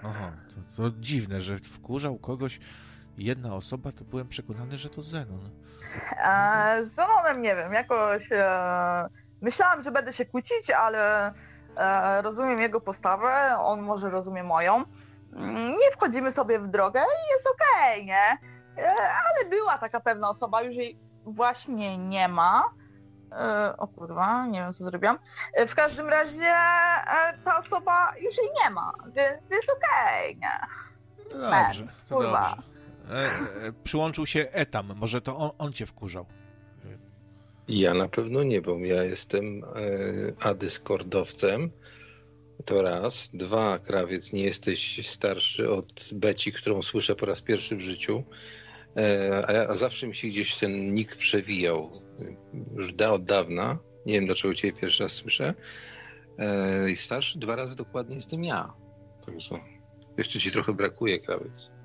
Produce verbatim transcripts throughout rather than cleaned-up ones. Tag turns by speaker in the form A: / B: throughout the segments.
A: Aha, to, to dziwne, że wkurzał kogoś jedna osoba, to byłem przekonany, że to Zenon.
B: E, z Zenonem nie wiem, jakoś e, myślałam, że będę się kłócić, ale e, rozumiem jego postawę, on może rozumie moją. Nie wchodzimy sobie w drogę i jest okej, okay, nie? E, ale była taka pewna osoba, już jej właśnie nie ma. E, o kurwa, nie wiem co zrobiłam. E, w każdym razie e, ta osoba już jej nie ma, więc jest okej, okay, nie?
A: No dobrze,
B: Man,
A: to
B: kurwa.
A: dobrze. E, e, przyłączył się Etam, może to on, on cię wkurzał.
C: Ja na pewno nie, bo ja jestem e, adyskordowcem. To raz. Dwa, Krawiec, nie jesteś starszy od Beci, którą słyszę po raz pierwszy w życiu. E, a, ja, a zawsze mi się gdzieś ten nick przewijał. Już da, od dawna. Nie wiem, dlaczego ciebie pierwszy raz słyszę. E, I starszy dwa razy dokładnie jestem ja. Także jeszcze ci trochę brakuje, Krawiec.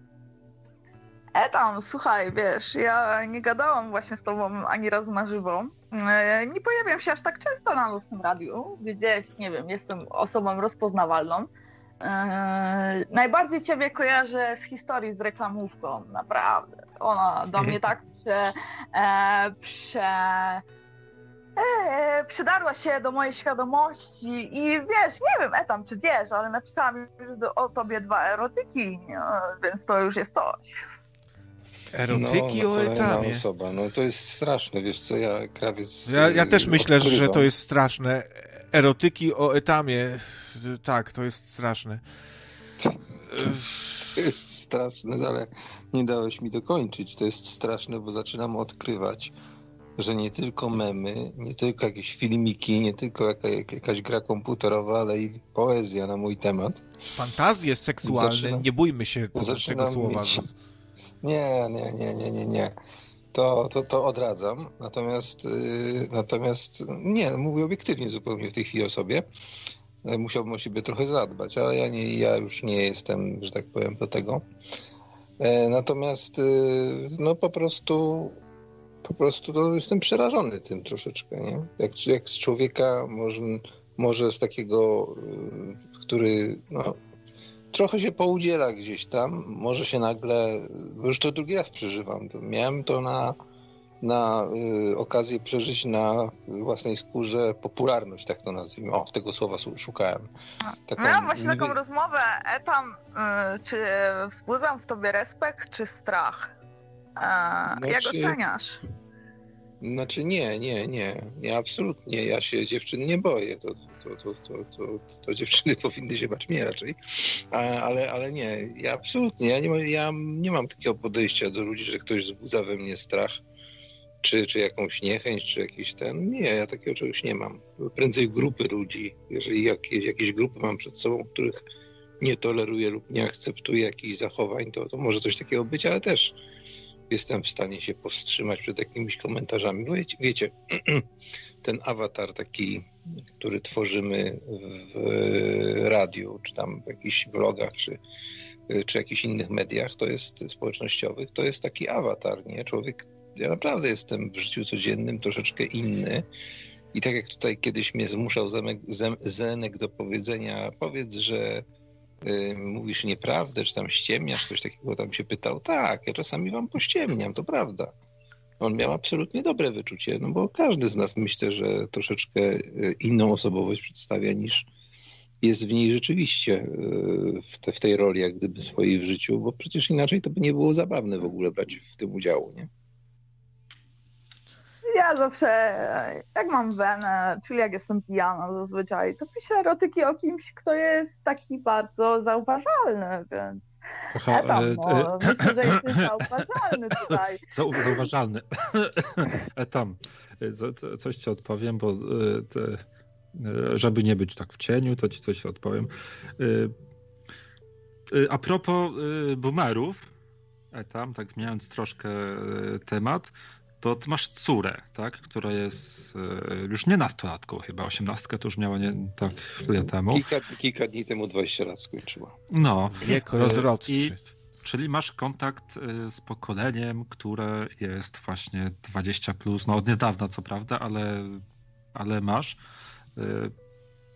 B: E tam, słuchaj, wiesz, ja nie gadałam właśnie z tobą ani razu na żywo. E, nie pojawiam się aż tak często na Losnym Radiu. Gdzieś, nie wiem, jestem osobą rozpoznawalną. E, najbardziej ciebie kojarzę z historii z reklamówką, naprawdę. Ona do mnie tak prze, e, prze, e, przydarła się do mojej świadomości i wiesz, nie wiem, Etam, czy wiesz, ale napisałam już do, o tobie dwa erotyki, no, więc to już jest coś.
A: Erotyki
C: no,
A: o Etamie.
C: Osoba. No to jest straszne, wiesz co, ja Krawiec
A: Ja, ja też myślę,
C: odkrywam.
A: że to jest straszne. Erotyki o Etamie, tak, to jest straszne.
C: To jest straszne, ale nie dałeś mi dokończyć. To jest straszne, bo zaczynam odkrywać, że nie tylko memy, nie tylko jakieś filmiki, nie tylko jaka, jakaś gra komputerowa, ale i poezja na mój temat.
A: Fantazje seksualne, zaczynam, nie bójmy się tego słowa. Mieć...
C: Nie, nie, nie, nie, nie, nie. To, to, to odradzam. Natomiast, yy, natomiast nie, mówię obiektywnie zupełnie w tej chwili o sobie. Musiałbym o siebie trochę zadbać, ale ja, nie, ja już nie jestem, że tak powiem, do tego. E, natomiast yy, no po prostu po prostu to jestem przerażony tym troszeczkę, nie? Jak, jak z człowieka może, może z takiego, yy, który no, trochę się poudziela gdzieś tam, może się nagle, już to drugi raz przeżywam, miałem to na, na y, okazję przeżyć na własnej skórze popularność, tak to nazwijmy. O, tego słowa szukałem.
B: Taką, Miałam właśnie niby... taką rozmowę, Etam, y, czy wzbudzam w tobie respekt, czy strach? E, znaczy, jak oceniasz?
C: Znaczy nie, nie, nie. Ja absolutnie, ja się dziewczyn nie boję. To, to, to, to, to, to dziewczyny powinny się bać mnie raczej. A, ale, ale nie, ja absolutnie, ja nie, mam, ja nie mam takiego podejścia do ludzi, że ktoś wzbudza we mnie strach, czy, czy jakąś niechęć, czy jakiś ten. Nie, ja takiego czegoś nie mam. Prędzej grupy ludzi. Jeżeli jakieś, jakieś grupy mam przed sobą, których nie toleruję lub nie akceptuję jakichś zachowań, to, to może coś takiego być, ale też jestem w stanie się powstrzymać przed jakimiś komentarzami. Bo wiecie, wiecie ten awatar taki, który tworzymy w radiu, czy tam w jakichś vlogach, czy, czy jakichś innych mediach, to jest społecznościowych, to jest taki awatar, nie? Człowiek, ja naprawdę jestem w życiu codziennym troszeczkę inny i tak jak tutaj kiedyś mnie zmuszał Zenek, Zenek do powiedzenia, powiedz, że y, mówisz nieprawdę, czy tam ściemniasz, coś takiego tam się pytał. Tak, ja czasami wam pościemniam, to prawda. On miał absolutnie dobre wyczucie, no bo każdy z nas myślę, że troszeczkę inną osobowość przedstawia niż jest w niej rzeczywiście w, te, w tej roli jak gdyby swojej w życiu, bo przecież inaczej to by nie było zabawne w ogóle brać w tym udziału, nie?
B: Ja zawsze, jak mam wenę, czyli jak jestem pijana zazwyczaj, to piszę erotyki o kimś, kto jest taki bardzo zauważalny, więc Aha, Etam, no, e, myślę, że jesteś zauważalny tutaj.
D: Zauważalny. Etam, coś ci odpowiem, bo te, żeby nie być tak w cieniu, to ci coś odpowiem. A propos boomerów, Etam, tak zmieniając troszkę temat, to ty masz córę, tak, która jest już nie nastolatką chyba, osiemnastkę to już miała nie tak chwilę temu.
C: Kilka, kilka dni temu dwadzieścia lat skończyła.
D: No.
A: Wiek rozrodczy.
D: I, czyli masz kontakt z pokoleniem, które jest właśnie dwadzieścia plus, no od niedawna co prawda, ale, ale masz.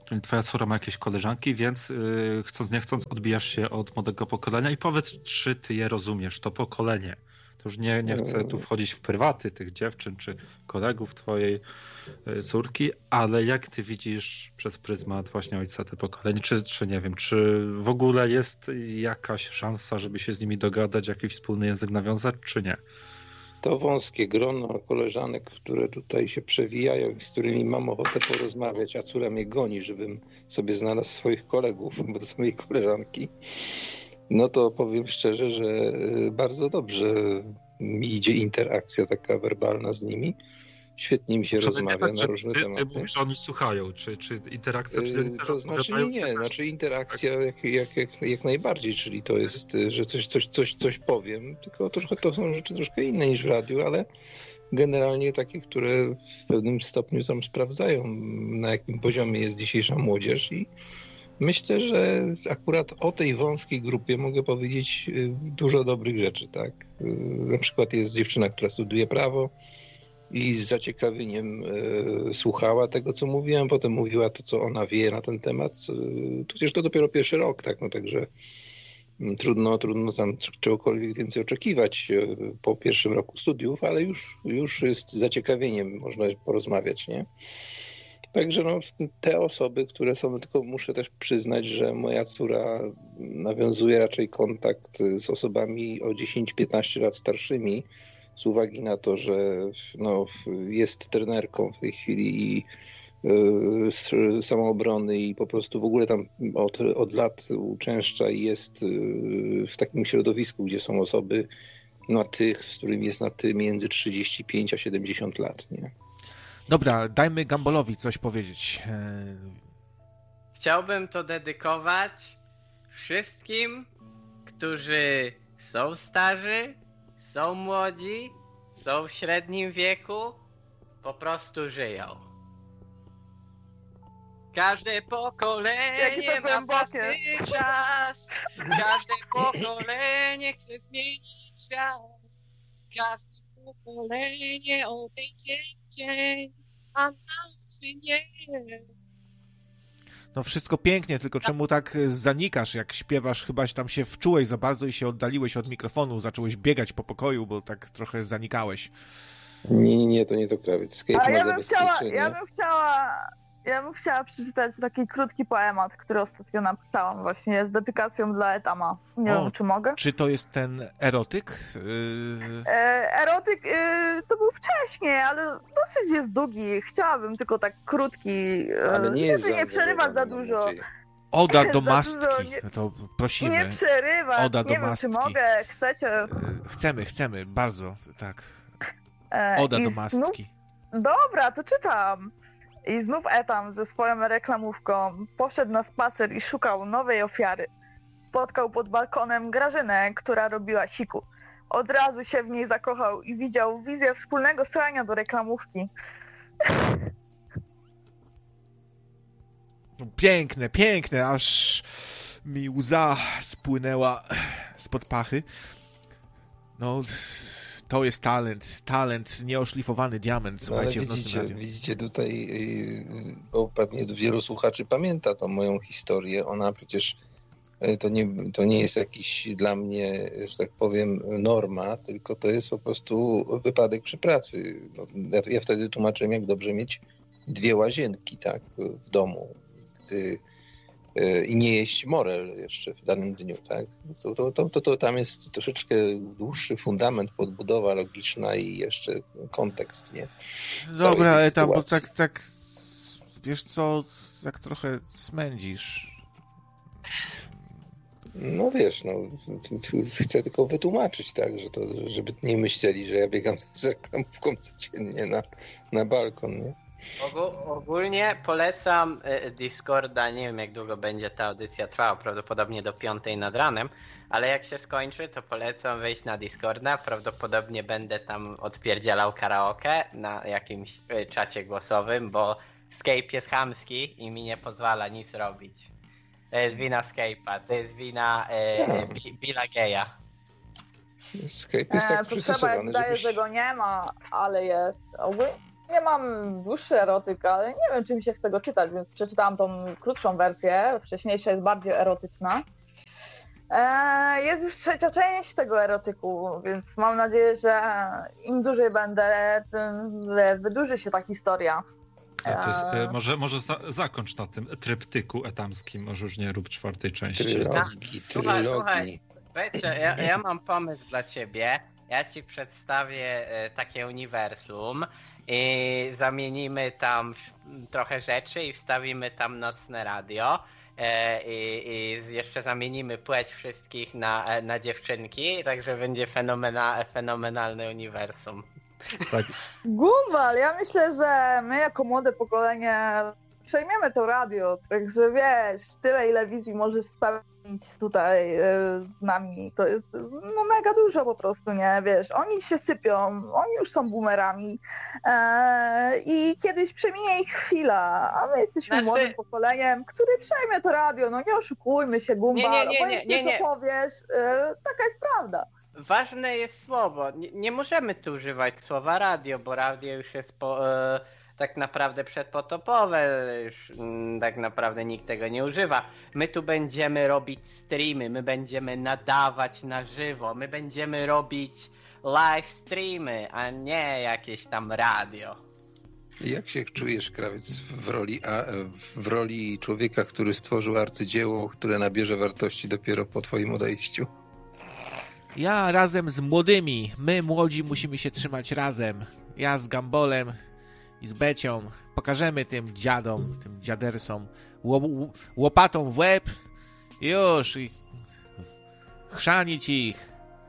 D: Czyli twoja córa ma jakieś koleżanki, więc yy, chcąc nie chcąc odbijasz się od młodego pokolenia i powiedz, czy ty je rozumiesz, to pokolenie. To już nie, nie chcę tu wchodzić w prywaty tych dziewczyn czy kolegów twojej yy, córki, ale jak ty widzisz przez pryzmat właśnie ojca te pokolenie, czy, czy nie wiem, czy w ogóle jest jakaś szansa, żeby się z nimi dogadać, jakiś wspólny język nawiązać, czy nie?
C: To wąskie grono koleżanek, które tutaj się przewijają i z którymi mam ochotę porozmawiać, a córa mnie goni, żebym sobie znalazł swoich kolegów, bo to są jej koleżanki, no to powiem szczerze, że bardzo dobrze mi idzie interakcja taka werbalna z nimi. Świetnie mi się
D: Czy
C: rozmawia
D: tak,
C: na różne
D: ty,
C: tematy.
D: Ty mówisz, że oni słuchają, czy, czy interakcja, czy
C: Yy, to znaczy nie, nie, znaczy interakcja jak, jak, jak, jak najbardziej, czyli to jest, że coś, coś, coś, coś powiem, tylko troszkę to są rzeczy troszkę inne niż w radiu, ale generalnie takie, które w pewnym stopniu tam sprawdzają, na jakim poziomie jest dzisiejsza młodzież i myślę, że akurat o tej wąskiej grupie mogę powiedzieć dużo dobrych rzeczy, tak. Na przykład jest dziewczyna, która studiuje prawo, i z zaciekawieniem e, słuchała tego, co mówiłem, potem mówiła to, co ona wie na ten temat. E, przecież to dopiero pierwszy rok, tak, no także m, trudno, trudno tam czegokolwiek więcej oczekiwać e, po pierwszym roku studiów, ale już, już jest z zaciekawieniem można porozmawiać, nie? Także no, te osoby, które są, tylko muszę też przyznać, że moja córa nawiązuje raczej kontakt z osobami o dziesięć piętnaście lat starszymi, z uwagi na to, że no, jest trenerką w tej chwili i y, samoobrony i po prostu w ogóle tam od, od lat uczęszcza i jest y, w takim środowisku, gdzie są osoby na tych, z którymi jest na ty między trzydzieści pięć a siedemdziesiąt lat, nie?
A: Dobra, dajmy Gambolowi coś powiedzieć.
E: Chciałbym to dedykować wszystkim, którzy są starzy, są młodzi, są w średnim wieku, po prostu żyją. Każde pokolenie ma własny czas, każde pokolenie chce zmienić świat, każde pokolenie odejdzie w cień, a nasze nie.
A: No wszystko pięknie, tylko czemu tak zanikasz, jak śpiewasz? Chyba tam się wczułeś za bardzo i się oddaliłeś od mikrofonu, zacząłeś biegać po pokoju, bo tak trochę zanikałeś.
C: Nie, nie, nie, to nie to krawiec. Skype
B: A
C: ma
B: ja bym chciała,
C: zabezpieczenie.
B: ja bym chciała, ja bym chciała przeczytać taki krótki poemat, który ostatnio napisałam właśnie z dedykacją dla Etama. Nie
A: O,
B: wiem, czy mogę.
A: Czy to jest ten erotyk? Yy...
B: E, erotyk e, to był wcześniej, ale dosyć jest długi. Chciałabym tylko tak krótki, e,
C: Ale nie jest
B: żeby nie przerywać za
C: zaangażowany,
B: dużo.
C: mam nadzieję.
A: Oda
B: Za
A: do
B: dużo
A: mastki.
B: nie-
A: No to prosimy.
B: Nie przerywać,
A: Oda do
B: nie wiem,
A: mastki.
B: czy mogę, chcecie.
A: Yy, Chcemy, chcemy, bardzo, tak.
B: E,
A: Oda
B: i
A: do
B: znów-
A: mastki.
B: Dobra, to czytam. I znów Etam ze swoją reklamówką poszedł na spacer i szukał nowej ofiary. Spotkał pod balkonem Grażynę, która robiła siku. Od razu się w niej zakochał i widział wizję wspólnego strania do reklamówki.
A: Piękne, piękne, aż mi łza spłynęła spod pachy. No, to jest talent, talent, nieoszlifowany diament,
C: No, ale
A: słuchajcie, w nocnym
C: widzicie,
A: radiu.
C: widzicie tutaj, yy, bo pewnie wielu słuchaczy pamięta tą moją historię. Ona przecież yy, to nie, to nie jest jakiś dla mnie, że tak powiem, norma, tylko to jest po prostu wypadek przy pracy. No, ja, ja wtedy tłumaczyłem, jak dobrze mieć dwie łazienki, tak, w domu, gdy i nie jeść morel jeszcze w danym dniu, tak? To, to, to, to, to tam jest troszeczkę dłuższy fundament, podbudowa logiczna i jeszcze kontekst, nie?
A: Dobra,
C: tej
A: Etam, bo
C: sytuacji.
A: tak, tak, wiesz co, tak trochę smędzisz.
C: No wiesz, no, chcę tylko wytłumaczyć, tak, że to, żeby nie myśleli, że ja biegam z reklamówką codziennie na, na balkon, nie?
E: Ogó- ogólnie polecam y, Discorda, nie wiem jak długo będzie ta audycja trwała, prawdopodobnie do piątej nad ranem, ale jak się skończy, to polecam wejść na Discorda, prawdopodobnie będę tam odpierdzielał karaoke na jakimś y, czacie głosowym, bo Skype jest chamski i mi nie pozwala nic robić. To jest wina Skype'a, to jest wina y,
C: Tak.
E: Bi- Billa Geya.
C: Skype jest tak
B: E, to trzeba,
C: przystosowany,
B: jak daje,
C: żebyś...
B: że go nie ma, ale jest. Ogólnie nie mam dłuższy erotyk, ale nie wiem, czy mi się chce go czytać, więc przeczytałam tą krótszą wersję. Wcześniejsza jest bardziej erotyczna. Jest już trzecia część tego erotyku, więc mam nadzieję, że im dłużej będę, tym wydłuży się ta historia.
D: A to jest, e, może może za, zakończ na tym tryptyku etamskim, może już nie rób czwartej części.
C: Trylogii,
E: Słuchaj,
C: trylogii.
E: słuchaj, Becie, ja, ja mam pomysł dla ciebie. Ja ci przedstawię e, takie uniwersum i zamienimy tam trochę rzeczy i wstawimy tam nocne radio. I, i jeszcze zamienimy płeć wszystkich na, na dziewczynki, także będzie fenomena, fenomenalne uniwersum.
D: Tak.
B: Gumball, ja myślę, że my jako młode pokolenie przejmiemy to radio, także wiesz, tyle ile wizji możesz spełnić tutaj z nami, to jest no mega dużo po prostu, nie, wiesz, oni się sypią, oni już są boomerami e, i kiedyś przeminie ich chwila, a my jesteśmy
E: znaczy...
B: młodym pokoleniem, który przejmie to radio, no nie oszukujmy się, Gumball,
E: nie, nie, nie, nie, nie, nie.
B: co powiesz, e, taka jest prawda.
E: Ważne jest słowo, nie, nie możemy tu używać słowa radio, bo radio już jest po... E... tak naprawdę przedpotopowe, już mm, tak naprawdę nikt tego nie używa. My tu będziemy robić streamy, my będziemy nadawać na żywo, my będziemy robić live streamy, a nie jakieś tam radio.
C: Jak się czujesz, Krawiec, w roli, a, w roli człowieka, który stworzył arcydzieło, które nabierze wartości dopiero po twoim odejściu?
A: Ja razem z młodymi, my młodzi musimy się trzymać razem. Ja z Gumbolem i z Becią pokażemy tym dziadom, tym dziadersom łop- łopatą w łeb już i chrzanić ich.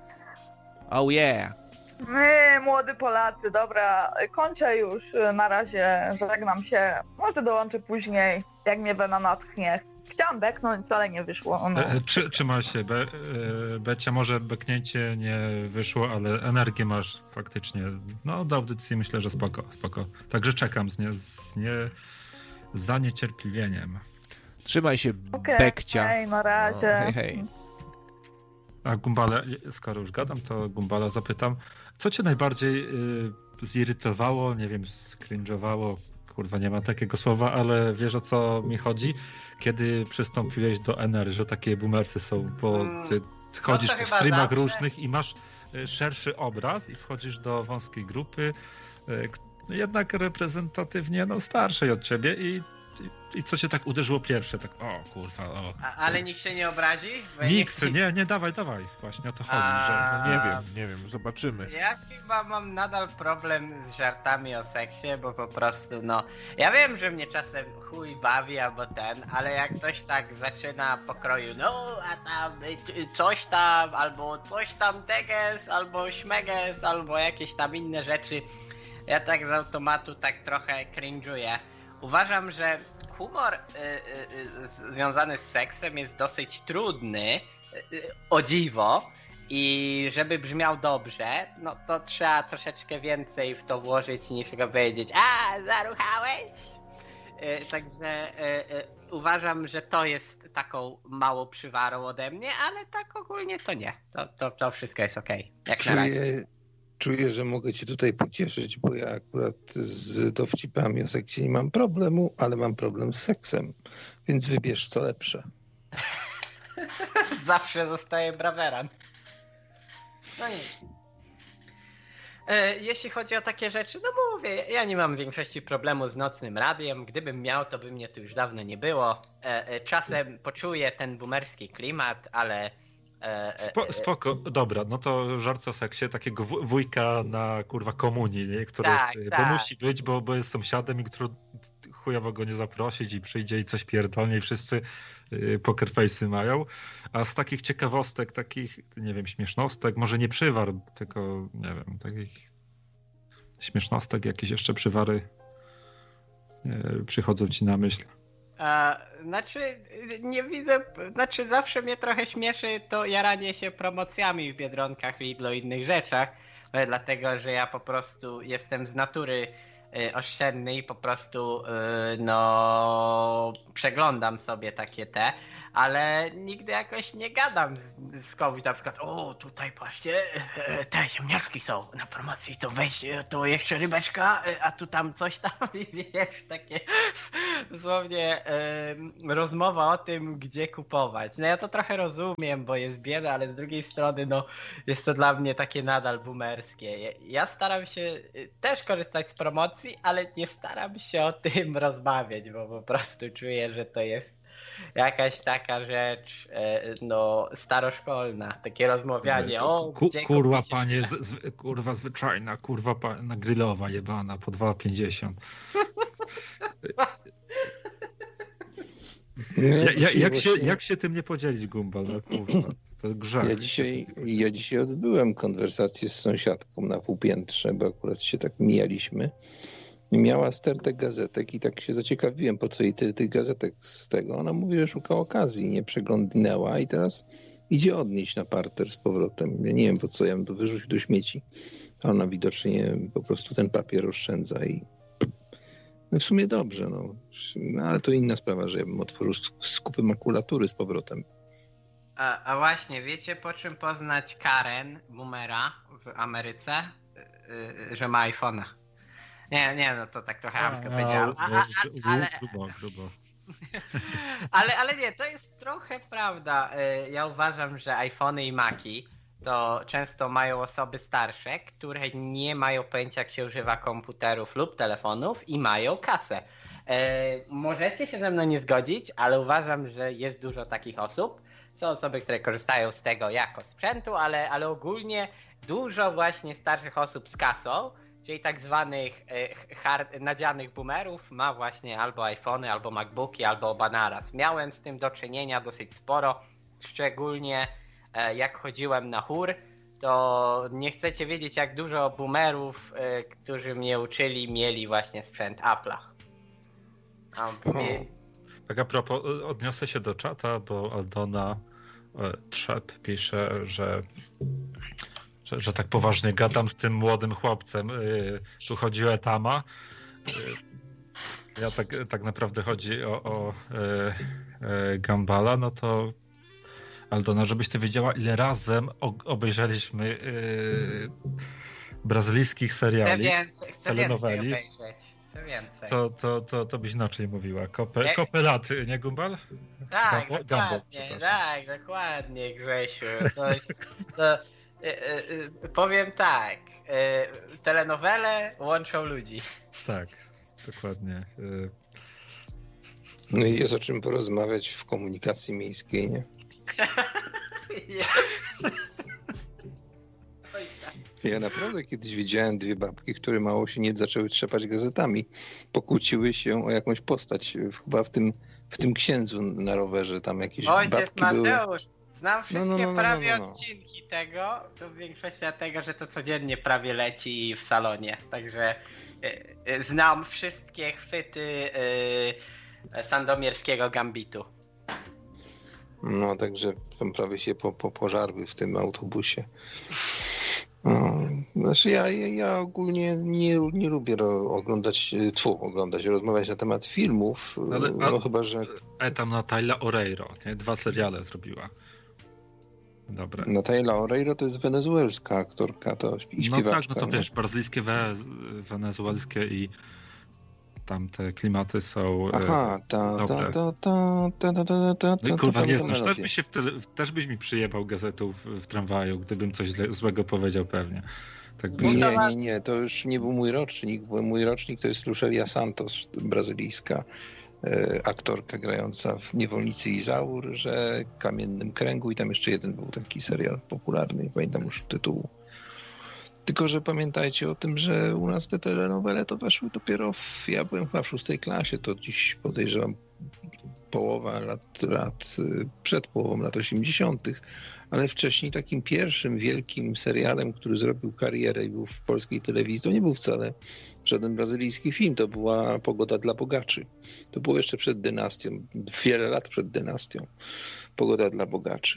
A: Oh yeah.
B: My, młody Polacy, dobra, kończę już, na razie żegnam się, może dołączę później, jak mnie Wena natchnie. Chciałam beknąć, ale nie wyszło. No.
D: E, czy, trzymaj się, Be, e, Becia, może beknięcie nie wyszło, ale energię masz faktycznie. No, do audycji myślę, że spoko, spoko. Także czekam z, nie, z, nie, z zaniecierpliwieniem.
A: Trzymaj się,
B: okay,
A: Bekcia.
B: Hej, na razie.
A: No, hej, hej.
D: A Gumbale, skoro już gadam, to Gumbala zapytam, co cię najbardziej y, zirytowało, nie wiem, skringowało, kurwa, nie ma takiego słowa, ale wiesz, o co mi chodzi? Kiedy przystąpiłeś do N R, że takie boomersy są, bo ty chodzisz
E: no
D: po streamach
E: zawsze.
D: różnych i masz szerszy obraz i wchodzisz do wąskiej grupy, jednak reprezentatywnie no, starszej od ciebie i, i, i co cię tak uderzyło pierwsze? Tak, o kurwa, o.
E: A, ale nikt się nie obrazi? Bo
D: Nikt,
E: nie,
D: nie, nie, dawaj, dawaj, właśnie o to chodzi,
E: A...
D: że...
A: No nie wiem, nie wiem, zobaczymy.
E: Ja chyba mam nadal problem z żartami o seksie, bo po prostu no... Ja wiem, że mnie czasem chuj bawi albo ten, ale jak ktoś tak zaczyna pokroju, no a tam coś tam, albo coś tam teges, albo śmeges, albo jakieś tam inne rzeczy, ja tak z automatu tak trochę cringe'uję. Uważam, że humor y, y, y, związany z seksem jest dosyć trudny, y, y, o dziwo, i żeby brzmiał dobrze, no to trzeba troszeczkę więcej w to włożyć niż tylko powiedzieć, a zaruchałeś? Y, także y, y, uważam, że to jest taką małą przywarą ode mnie, ale tak ogólnie to nie. To, to, to wszystko jest okej. Jak na razie.
C: Czuję, czuję, że mogę cię tutaj pocieszyć, bo ja akurat z dowcipami o seksie nie mam problemu, ale mam problem z seksem, więc wybierz co lepsze.
E: Zawsze zostaje brawerem. No nie. E, jeśli chodzi o takie rzeczy, no mówię, ja nie mam większości problemu z nocnym radiem. Gdybym miał, to by mnie tu już dawno nie było. E, e, czasem poczuję ten boomerski klimat, ale... E, e,
D: Spo, spoko, dobra, no to żart o seksie, takiego wujka na kurwa komunii, nie? Który
E: tak,
D: jest,
E: tak.
D: bo musi być, bo, bo jest sąsiadem i który chujowo go nie zaprosić i przyjdzie i coś pierdolnie i wszyscy y, poker face'y mają. A z takich ciekawostek, takich, nie wiem, śmiesznostek, może nie przywar, tylko nie wiem, takich śmiesznostek, jakieś jeszcze przywary y, przychodzą ci na myśl.
E: A, znaczy, nie widzę, znaczy zawsze mnie trochę śmieszy to jaranie się promocjami w Biedronkach, Lidlu i innych rzeczach, dlatego, że ja po prostu jestem z natury y, oszczędny i po prostu y, no przeglądam sobie takie te, ale nigdy jakoś nie gadam z, z komuś na przykład, o tutaj patrzcie, te ziemniaczki są na promocji, to weź, to jeszcze rybeczka, a tu tam coś tam i wiesz, takie dosłownie y, rozmowa o tym, gdzie kupować. No ja to trochę rozumiem, bo jest bieda, ale z drugiej strony no jest to dla mnie takie nadal boomerskie. Ja, ja staram się też korzystać z promocji, ale nie staram się o tym rozmawiać, bo po prostu czuję, że to jest jakaś taka rzecz, no, staroszkolna, takie rozmawianie, o,
D: Ku,
E: gdzie
D: kurwa
E: kupicie?
D: panie, z, z, kurwa zwyczajna, kurwa pana grillowa jebana po dwa pięćdziesiąt. Ja, ja, jak, się, jak się tym nie podzielić, Gumball? No kurwa, to grzech.
C: Ja dzisiaj, ja dzisiaj odbyłem konwersację z sąsiadką na półpiętrze, bo akurat się tak mijaliśmy. Miała stertę gazetek i tak się zaciekawiłem, po co jej ty, tych gazetek z tego. Ona mówi, że szuka okazji, nie przeglądnęła i teraz idzie odnieść na parter z powrotem. Ja nie wiem, po co ja bym to wyrzucił do śmieci. A ona widocznie po prostu ten papier oszczędza i no w sumie dobrze, no. no. Ale to inna sprawa, że ja bym otworzył skupy makulatury z powrotem.
E: A, a właśnie, wiecie po czym poznać Karen, boomera w Ameryce, yy, że ma iPhone'a? Nie, nie, no to tak trochę chamsko powiedziałem. A, a, a, ale,
D: grubo, grubo.
E: ale, ale nie, to jest trochę prawda. Ja uważam, że iPhony i Maci to często mają osoby starsze, które nie mają pojęcia, jak się używa komputerów lub telefonów i mają kasę. Możecie się ze mną nie zgodzić, ale uważam, że jest dużo takich osób. Są osoby, które korzystają z tego jako sprzętu, ale, ale ogólnie dużo właśnie starszych osób z kasą, czyli tak zwanych hard, nadzianych boomerów, ma właśnie albo iPhony, albo MacBooki, albo oba naraz. Miałem z tym do czynienia dosyć sporo, szczególnie jak chodziłem na chór, to nie chcecie wiedzieć, jak dużo boomerów, którzy mnie uczyli, mieli właśnie sprzęt Apple'a. I...
D: Tak a propos, odniosę się do czata, bo Aldona Trzep pisze, że Że, że tak poważnie gadam z tym młodym chłopcem. Yy, tu chodzi o Etama. Yy, ja tak, tak naprawdę chodzi o, o yy, yy, Gumballa, no to Aldona, żebyś ty wiedziała, ile razem obejrzeliśmy yy, brazylijskich seriali,
E: chcę więcej, chcę
D: telenoweli.
E: więcej obejrzeć. Chcę więcej.
D: To, to, to, to byś inaczej mówiła. Kope,
E: Nie.
D: Kopelat, nie Gumball?
E: Tak,
D: Gumball,
E: dokładnie,
D: Gumball,
E: tak, dokładnie, Grzesiu. To, to, y, y, y, powiem tak, y, telenowele łączą ludzi.
D: Tak, dokładnie. Y...
C: No i jest o czym porozmawiać w komunikacji miejskiej, nie? Ja naprawdę kiedyś widziałem dwie babki, które mało się nie zaczęły trzepać gazetami. Pokłóciły się o jakąś postać, chyba w tym, w tym księdzu na rowerze, tam jakieś
E: Ojciec
C: babki
E: Mateusz,
C: były.
E: znam wszystkie
C: No, no, no, no,
E: prawie
C: no, no.
E: odcinki tego, to w większości dlatego, że to codziennie prawie leci w salonie, także y, y, znam wszystkie chwyty y, sandomierskiego gambitu.
C: No, także tam prawie się po, po, pożarły w tym autobusie. No, znaczy ja, ja, ja ogólnie nie, nie lubię ro, oglądać, tfu, oglądać, rozmawiać na temat filmów,
D: Ale,
C: no
D: a,
C: chyba, że...
D: Etam Natalia Oreiro, nie? Dwa seriale zrobiła. Dobra.
C: Natalia Oreiro to jest wenezuelska aktorka, to i śpiewaczka.
D: No tak, no to
C: nie?
D: wiesz, brazylijskie, we, wenezuelskie i tamte klimaty są...
C: Aha, ta, ta, ta, ta, ta, ta, ta, ta,
D: No i kurwa,
C: ta,
D: nie
C: ta,
D: znasz,
C: ta,
D: też byś, się w tele, też byś mi przyjebał gazetą w, w tramwaju, gdybym coś źle, złego powiedział pewnie. Tak byś...
C: Nie, nie, nie, to już nie był mój rocznik, bo mój rocznik to jest Lucelia Santos, brazylijska e, aktorka grająca w Niewolnicy Izaur, że Kamiennym Kręgu i tam jeszcze jeden był taki serial popularny, nie pamiętam już tytułu. Tylko, że pamiętajcie o tym, że u nas te telenowele to weszły dopiero w... Ja byłem chyba w szóstej klasie, to dziś podejrzewam połowa lat, lat przed połową lat osiemdziesiątych, ale wcześniej takim pierwszym wielkim serialem, który zrobił karierę i był w polskiej telewizji, to nie był wcale żaden brazylijski film, to była Pogoda dla bogaczy. To było jeszcze przed dynastią, wiele lat przed dynastią. Pogoda dla bogaczy.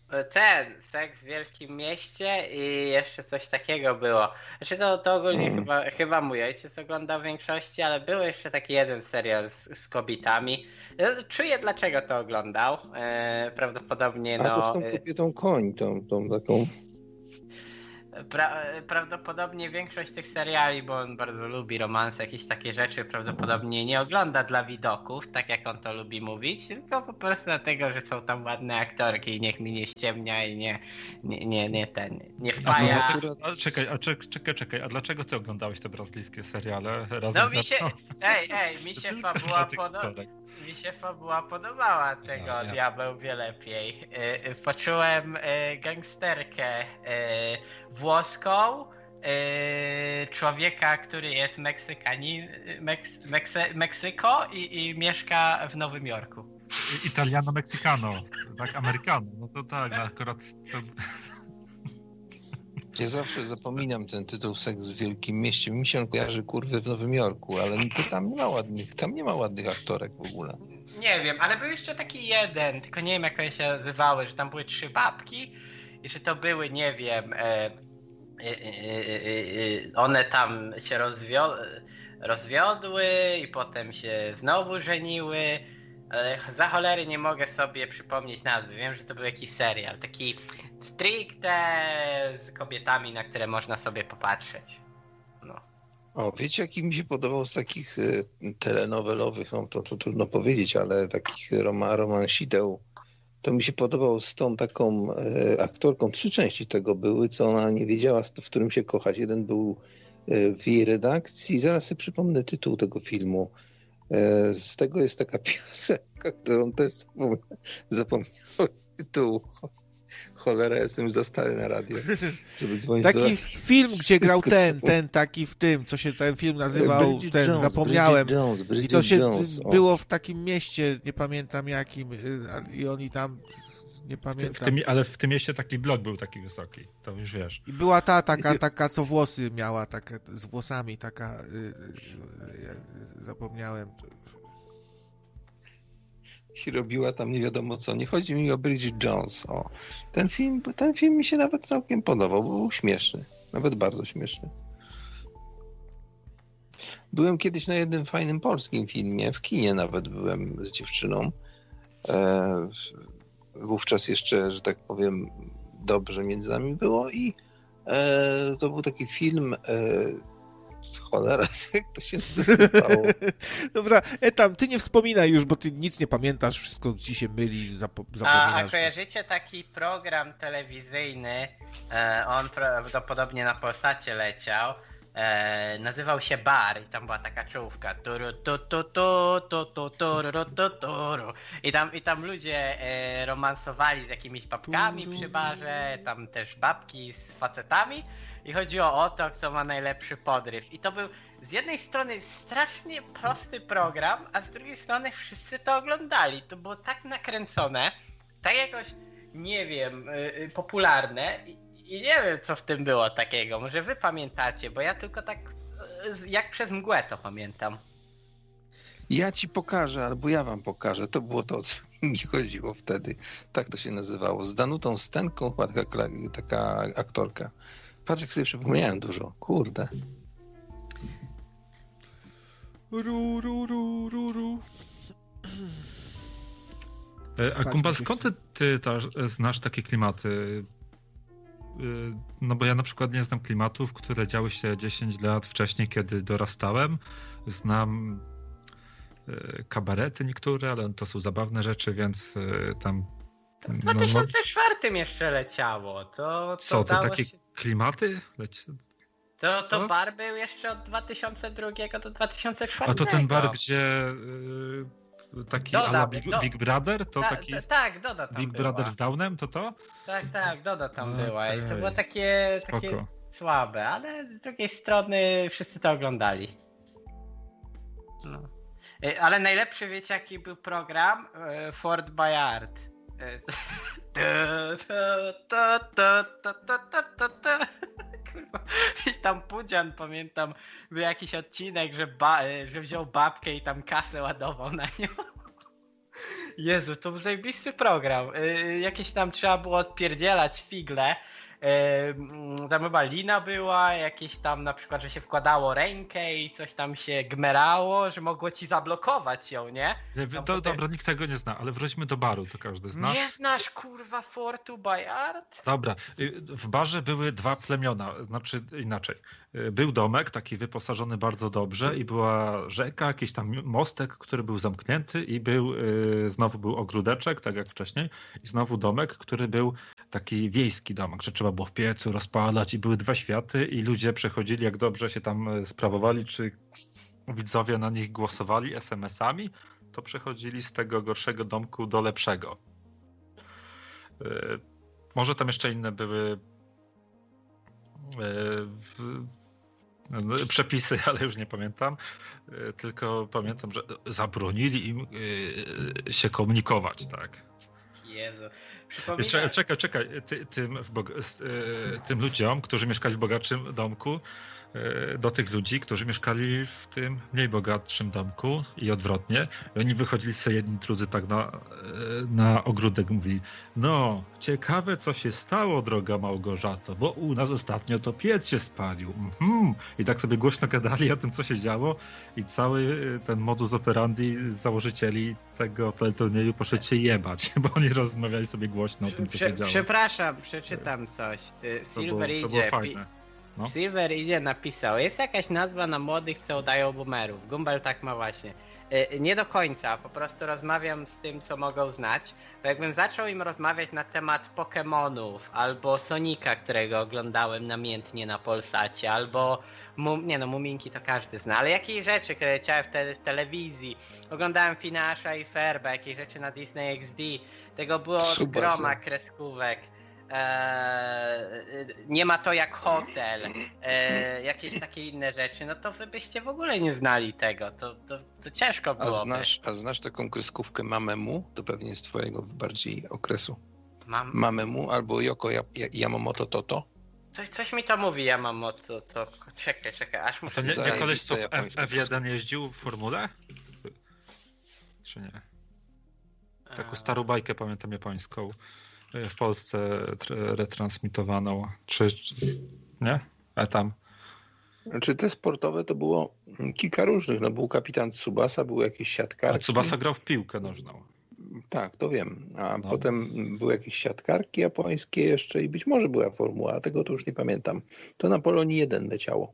E: Ten, Seks w Wielkim Mieście i jeszcze coś takiego było. Znaczy to, to ogólnie
C: Mm.
E: chyba, chyba mój ojciec oglądał w większości, ale był jeszcze taki jeden serial z, z kobietami. Ja czuję dlaczego to oglądał. E, prawdopodobnie
C: A to z
E: no...
C: tą kobietą koń, tą, tą taką...
E: Pra, prawdopodobnie większość tych seriali, bo on bardzo lubi romanse, jakieś takie rzeczy, prawdopodobnie nie ogląda dla widoków, tak jak on to lubi mówić, tylko po prostu dlatego, że są tam ładne aktorki i niech mi nie ściemnia i nie, nie, nie, nie ten, nie
D: A to
E: wpaja.
D: dlatego, a czekaj, a czek, czekaj, czekaj, a dlaczego ty oglądałeś te brazylijskie seriale razem
E: No
D: z
E: mi się,
D: Epą?
E: ej, ej, mi
D: To
E: się
D: tylko
E: fabuła
D: dla tych
E: podoba.
D: aktorek.
E: Mi się fabuła podobała tego
D: No, ja-
E: Diabeł wie lepiej. Y, y, Poczułem y, gangsterkę y, włoską, y, człowieka, który jest Meksykanin, Meks, Meksy, Meksyko i, i mieszka w Nowym Jorku.
D: Italiano-Mexicano, tak, Amerykano, no to tak, no akurat to...
C: Ja zawsze zapominam ten tytuł Seks w Wielkim Mieście. Mi się on kojarzy, kurwy, w Nowym Jorku, ale to tam nie ma ładnych, tam nie ma ładnych aktorek w ogóle.
E: Nie wiem, ale był jeszcze taki jeden, tylko nie wiem jak one się nazywały, że tam były trzy babki i że to były, nie wiem, e, e, e, e, one tam się rozwio rozwiodły i potem się znowu żeniły, ale za cholery nie mogę sobie przypomnieć nazwy. Wiem, że to był jakiś serial, taki stricte z kobietami, na które można sobie popatrzeć. No.
C: O, wiecie, jaki mi się podobał z takich y, telenowelowych, no to, to trudno powiedzieć, ale takich roma, romansideł, to mi się podobał z tą taką y, aktorką, trzy części tego były, co ona nie wiedziała, w którym się kochać. Jeden był y, w jej redakcji, zaraz sobie przypomnę tytuł tego filmu. Y, z tego jest taka piosenka, którą też zapomniałem, zapomniałem tytułu. Cholera, jestem już za stary na radio, żeby dzwonić do
A: Taki
C: was.
A: film, gdzie grał
C: Wszystko
A: ten,
C: zapomniałem.
A: ten taki w tym, co się ten film nazywał,
C: Bridget
A: ten,
C: Jones,
A: zapomniałem.
C: Bridget Jones,
A: I
C: Bridget
A: to się
C: Jones, o.
A: było w takim mieście, nie pamiętam jakim, y, a- i oni tam, nie
D: W
A: pamiętam.
D: tym, ale w tym mieście taki blok był taki wysoki, to już wiesz.
A: I była ta taka, taka co włosy miała, taka z włosami, taka, y, y, y, zapomniałem.
C: I robiła tam nie wiadomo co. Nie chodzi mi o Bridget Jones. O. Ten film, ten film mi się nawet całkiem podobał, bo był śmieszny. Nawet bardzo śmieszny. Byłem kiedyś na jednym fajnym polskim filmie, w kinie nawet byłem z dziewczyną. E, wówczas jeszcze, że tak powiem, dobrze między nami było i e, to był taki film e, cholera, jak to się nazywało?
A: Dobra, Etam, ty nie wspominaj już, bo ty nic nie pamiętasz, wszystko ci się myli, zapo-
E: A, a
A: zapominasz.
E: kojarzycie taki program telewizyjny, e, on prawdopodobnie na Polsacie leciał, e, nazywał się Bar i tam była taka czołówka. Turu, tu, tu, tu, tu, tu, turu, tu, turu. I tam, i tam ludzie e, romansowali z jakimiś babkami przy barze, tam też babki z facetami i chodziło o to, kto ma najlepszy podryw. I to był z jednej strony strasznie prosty program, a z drugiej strony wszyscy to oglądali. To było tak nakręcone, tak jakoś, nie wiem, yy, popularne i, i nie wiem, co w tym było takiego. Może wy pamiętacie, bo ja tylko tak yy, jak przez mgłę to pamiętam.
C: Ja ci pokażę, albo ja wam pokażę. To było to, o co mi chodziło wtedy. Tak to się nazywało. Z Danutą Stenką, chyba taka, kla- taka aktorka. Patrz, jak sobie przypomniałem dużo. Kurde.
A: Ru, ru, ru, ru, ru.
D: E, A
A: Spać
D: Kumba,
A: mi się
D: skąd
A: chce.
D: ty, ty też znasz takie klimaty? Y, No bo ja na przykład nie znam klimatów, które działy się dziesięć lat wcześniej, kiedy dorastałem. Znam y, kabarety niektóre, ale to są zabawne rzeczy, więc y, tam...
E: W
D: no,
E: dwa
D: no,
E: tysiące czwartym jeszcze leciało. To, to
D: co, te
E: dało
D: takie
E: się...
D: klimaty? Leci...
E: To,
D: co?
E: to bar był jeszcze od dwa tysiące drugiego do dwa tysiące czwartego.
D: A to ten bar, gdzie y, taki
E: Doda,
D: ala Big,
E: do-
D: Big Brother? To
E: Ta,
D: taki
E: ta, tak, Doda tam
D: Big
E: była.
D: Brother z Downem, to to?
E: Tak, tak, Doda tam
D: Okej.
E: była i to było takie, takie
D: Spoko.
E: słabe, ale z drugiej strony wszyscy to oglądali. No. E, Ale najlepszy, wiecie jaki był program? E, Fort Boyard. E, tu, tu, tu, tu, tu, tu, tu, tu. Kurwa. I tam Pudzian, pamiętam, był jakiś odcinek, że, ba, że wziął babkę i tam kasę ładował na nią. Jezu, to był zajebisty program. Yy, jakieś tam trzeba było odpierdzielać figle. Yy, tam chyba lina była, jakieś tam na przykład, że się wkładało rękę i coś tam się gmerało, że mogło ci zablokować ją, nie?
D: Nie,
E: No,
D: do,
E: potem-
D: dobra, nikt tego nie zna, ale wróćmy do baru, to każdy zna.
E: Nie znasz kurwa Fortu by Art?
D: Dobra, y, w barze były dwa plemiona, znaczy inaczej. Y, Był domek, taki wyposażony bardzo dobrze i była rzeka, jakiś tam mostek, który był zamknięty i był, y, znowu był ogródeczek, tak jak wcześniej, i znowu domek, który był taki wiejski domek, że trzeba było w piecu rozpalać i były dwa światy i ludzie przechodzili, jak dobrze się tam y, sprawowali, czy widzowie na nich głosowali es em esami, to przechodzili z tego gorszego domku do lepszego. Y, Może tam jeszcze inne były e, w, no, przepisy, ale już nie pamiętam. E, Tylko pamiętam, że zabronili im e, się komunikować, tak.
E: Jezu.
D: Cze-
E: Przypominam...
D: Czekaj, czekaj. Ty, tym, w bog- s- e, tym ludziom, którzy mieszkali w bogatszym domku, e, do tych ludzi, którzy mieszkali w tym mniej bogatszym domku i odwrotnie. I oni wychodzili sobie jedni drudzy tak na, e, na ogródek, mówili: no, ciekawe co się stało, droga Małgorzato, bo u nas ostatnio to piec się spalił. Mhm. I tak sobie głośno gadali o tym, co się działo i cały ten modus operandi założycieli tego turnieju poszedł się jebać, bo oni rozmawiali sobie głośno o tym, co
E: Prze-
D: się działo.
E: Przepraszam, przeczytam coś. Y,
D: To było,
E: Silver
D: to było
E: idzie.
D: fajne.
E: pi-
D: No.
E: Silver idzie napisał, jest jakaś nazwa na młodych, co udają boomerów. Gumbel tak ma właśnie. Y, Nie do końca, po prostu rozmawiam z tym, co mogą znać. Bo jakbym zaczął im rozmawiać na temat Pokemonów, albo Sonika, którego oglądałem namiętnie na Polsacie, albo Mum... nie no, Muminki to każdy zna, ale jakieś rzeczy, które leciały wtedy w telewizji. Oglądałem Finasza i Ferba, jakieś rzeczy na Disney X D. Tego było od
C: Tsubasa.
E: groma kreskówek. Eee, nie ma to jak hotel, eee, jakieś takie inne rzeczy, no to wy byście w ogóle nie znali tego, to, to, to ciężko
C: A
E: byłoby.
C: znasz, a znasz taką kreskówkę Mamemu? To pewnie z twojego bardziej okresu.
E: Mam,
C: Mamemu albo Yoko Ya- Ya- Yamamoto Toto?
E: coś, coś mi to mówi, ja mam o co, to czekaj, czekaj, aż
D: To
E: muszę...
D: nie, nie
C: Zajebiste
D: koleś, co w F,
C: japońskie
D: F jeden jeździł w formule? Czy nie? Taką starą bajkę pamiętam japońską. W Polsce tr- retransmitowaną. Czy, czy nie? A tam.
C: Znaczy te sportowe to było kilka różnych. No był kapitan Tsubasa, były jakieś
D: A
C: siatkarki.
D: Tsubasa grał w piłkę nożną.
C: Tak, to wiem. A
D: No.
C: potem były jakieś siatkarki japońskie jeszcze i być może była formuła, a tego to już nie pamiętam. To na Polonii jeden leciało.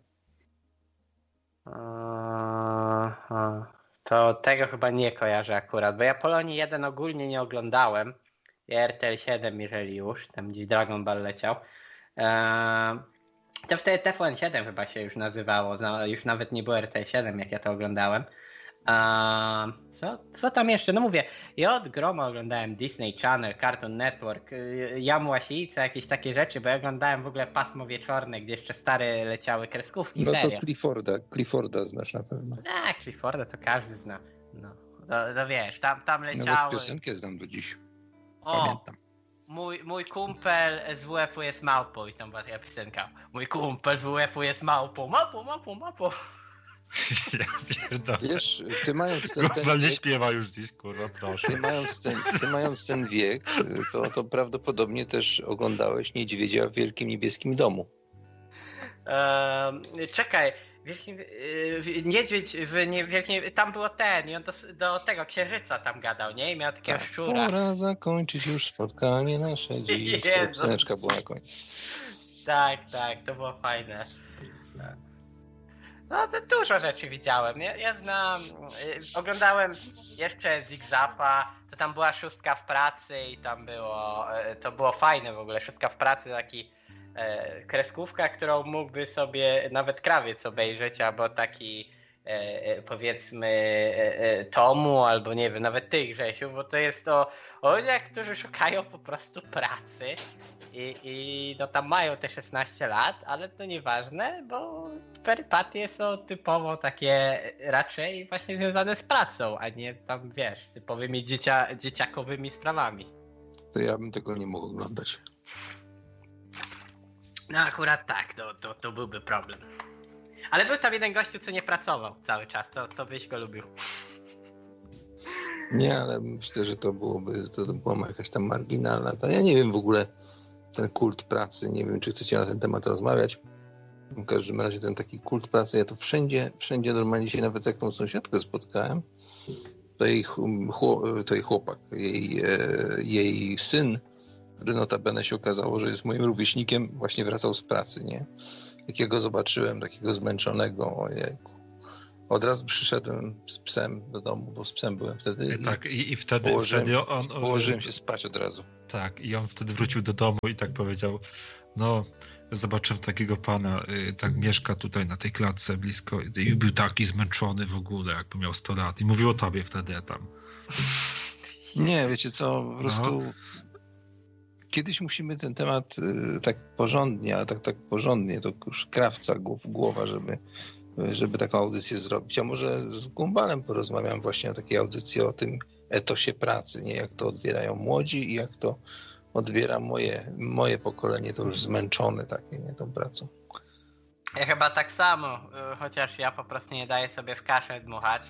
E: Aha. To tego chyba nie kojarzę akurat, bo ja Polonii jeden ogólnie nie oglądałem. Ja R T L siedem, jeżeli już, tam gdzieś Dragon Ball leciał. Eee, to wtedy T V N siedem chyba się już nazywało, no, już nawet nie było R T L siedem, jak ja to oglądałem. Eee, co, co tam jeszcze? No mówię, ja od groma oglądałem Disney Channel, Cartoon Network, y, Jam Łasica, jakieś takie rzeczy, bo ja oglądałem w ogóle pasmo wieczorne, gdzie jeszcze stare leciały kreskówki,
C: No
E: serio.
C: to Clifforda, Clifforda znasz na pewno.
E: Tak, Clifforda to każdy zna. No, to, to wiesz, tam, tam
C: Nawet
E: leciały.
C: piosenkę znam do dziś.
E: O,
C: Pamiętam.
E: mój, mój kumpel z W F-u jest małpą i tam była taka piosenka. Mój kumpel z W F-u jest małpą, małpą, małpą, małpą.
D: Ja pierdolę.
C: Wiesz, ty mając ten, ten
D: Kurwa, nie
C: wiek,
D: śpiewa już dziś, kurwa, proszę.
C: ty mając ten, ty mając ten wiek, to, to prawdopodobnie też oglądałeś Niedźwiedzia w Wielkim Niebieskim Domu.
E: Eee, czekaj, Wielki, yy, niedźwiedź w nie, wielkim, tam było ten i on do, do tego księżyca tam gadał, nie? I miał takiego
C: Tak,
E: szczura.
C: pora zakończyć już spotkanie nasze dziś.
E: Jezu.
C: Pioseneczka była na końcu.
E: Tak, tak, to było fajne. No to dużo rzeczy widziałem. Ja, ja znam, y, oglądałem jeszcze Zigzapa, to tam była Szóstka w pracy i tam było, y, to było fajne w ogóle. Szóstka w pracy taki y, kreskówka, którą mógłby sobie nawet krawiec obejrzeć, albo taki y, y, powiedzmy y, y, Tomu, albo nie wiem, nawet ty, Grzesiu, bo to jest to o ludziach, którzy szukają po prostu pracy. I, I no tam mają te szesnaście lat, ale to nieważne, bo perypatie są typowo takie raczej właśnie związane z pracą, a nie tam wiesz, typowymi dziecia, dzieciakowymi sprawami.
C: To ja bym tego nie mógł oglądać.
E: No akurat tak, to, to, to byłby problem. Ale był tam jeden gościu, co nie pracował cały czas, to, to byś go lubił.
C: Nie, ale myślę, że to byłoby, to była jakaś tam marginalna. To ja nie wiem w ogóle, ten kult pracy, nie wiem, czy chcecie na ten temat rozmawiać. W każdym razie ten taki kult pracy, ja to wszędzie, wszędzie normalnie się, nawet jak tą sąsiadkę spotkałem, to jej, chłop, to jej chłopak, jej, jej syn, który notabene się okazało, że jest moim rówieśnikiem, właśnie wracał z pracy, nie? Jak ja go zobaczyłem, takiego zmęczonego, ojejku. Od razu przyszedłem z psem do domu, bo z psem byłem wtedy.
D: I, tak, i, i wtedy,
C: położyłem,
D: wtedy on, on...
C: Położyłem się spać od razu.
D: Tak, i on wtedy wrócił do domu i tak powiedział, no, zobaczyłem takiego pana, y, tak mieszka tutaj na tej klatce blisko i był taki zmęczony w ogóle, jakby miał sto lat. I mówił o tobie wtedy tam.
C: Nie, wiecie co, po prostu...
D: No.
C: Kiedyś musimy ten temat y, tak porządnie, ale tak, tak porządnie, to już krawca w głowa, żeby, żeby taką audycję zrobić. A może z Gumbalem porozmawiam właśnie o takiej audycji, o tym etosie pracy, nie? Jak to odbierają młodzi i jak to odbiera moje, moje pokolenie, to już zmęczone takie, nie, tą pracą.
E: Ja chyba tak samo, chociaż ja po prostu nie daję sobie w kaszę dmuchać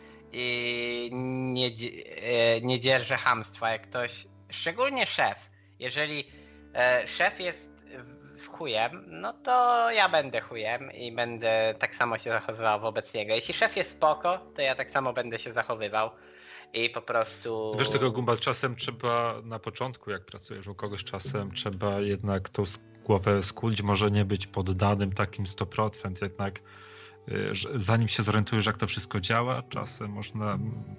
E: i nie, nie dzierżę chamstwa, jak ktoś, szczególnie szef. Jeżeli e, szef jest w chujem, no to ja będę chujem i będę tak samo się zachowywał wobec niego. Jeśli szef jest spoko, to ja tak samo będę się zachowywał i po prostu...
D: Wiesz tego, Gumbal, czasem trzeba na początku, jak pracujesz u kogoś, czasem trzeba jednak tą głowę skulić, może nie być poddanym takim sto procent, jednak zanim się zorientujesz, jak to wszystko działa, czasem można...